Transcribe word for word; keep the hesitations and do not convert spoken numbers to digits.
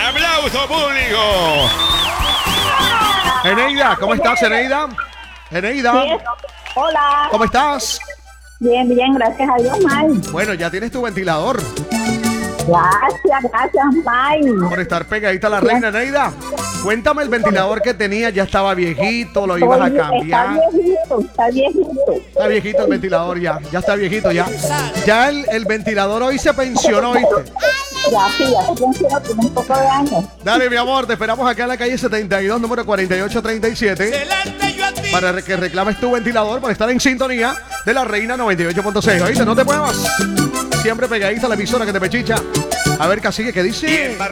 aplauso público. Eneida, ¿cómo estás, Eneida? Eneida. Bien. Hola. ¿Cómo estás? Bien, bien, gracias a Dios, Mike. Bueno, ya tienes tu ventilador. Gracias, gracias, Mike. Por estar pegadita a la reina, Eneida. Cuéntame, el ventilador que tenía ya estaba viejito, lo ibas a Oye, cambiar. Está viejito, está viejito. Está viejito el ventilador ya, ya está viejito ya. Ya el, el ventilador hoy se pensionó, ¿viste? Ya, sí, ya se pensionó, tiene un poco de años. Dale, mi amor, te esperamos acá en la calle setenta y dos, número cuarenta y ocho treinta y siete, para que reclames tu ventilador, para estar en sintonía de la Reina noventa y ocho punto seis. ¿Oíste? No te muevas. Siempre pegadita a la emisora que te pechicha. A ver, cacique, ¿qué dice?